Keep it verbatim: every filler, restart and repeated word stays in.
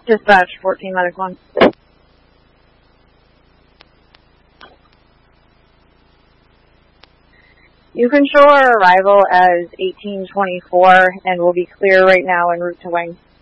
Dispatch, fourteen Medic one. You can show our arrival as eighteen twenty-four, and we'll be clear right now en route to Wing.